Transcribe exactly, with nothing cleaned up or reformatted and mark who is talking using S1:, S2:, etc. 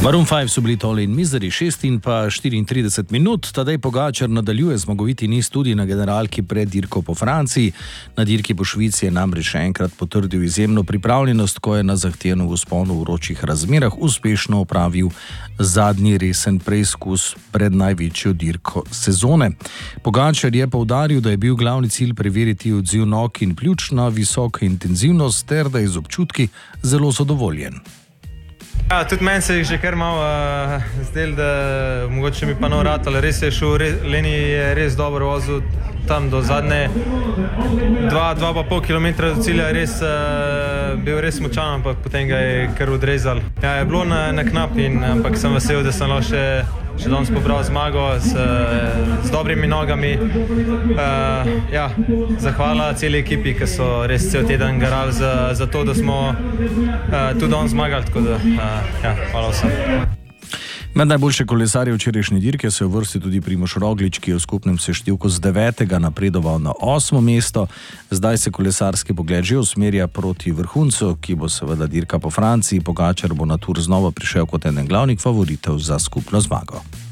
S1: Maroon five so bili Tole in Misery, šest in pa štiriintrideset minut. Tadej Pogačar nadaljuje zmagoviti niz tudi na generalki pred dirko po Franciji. Na dirki po Švici je namreč še enkrat potrdil izjemno pripravljenost, ko je na zahtevnem vzponu v vročih razmerah uspešno opravil zadnji resen preizkus pred največjo dirko sezone. Pogačar je poudaril, da je bil glavni cilj preveriti odziv nog in pljuč na visoko intenzivnost ter da je z občutki zelo zadovoljen.
S2: Ja, tudi meni se je že kar malo uh, zdel, da mogoče mi pa no ratalo. Res je šel, res, Leni je res dobro vozil tam do zadnje dva, dva pa pol kilometra do cilja, res uh, bil res močan, ampak potem ga je kar odrezal. Ja, je bilo na, na knap, in, ampak sem vesel, da sem lahko še, še danes pobral zmago z, z dobrimi nogami. Uh, ja, zahvala celi ekipi, ki so res cel teden garali za, za to, da smo uh, tudi danes zmagali, tako da uh, ja, hvala vsem.
S1: Med najboljše kolesarje včerajšnje dirke se je uvrstil tudi Primož Roglič, ki je v skupnem seštevku z devetega napredoval na osmo mesto. Zdaj se kolesarski pogled že usmerja proti vrhuncu, ki bo seveda dirka po Franciji. Pogačar bo na Tour znova prišel kot eden glavnih favoritov za skupno zmago.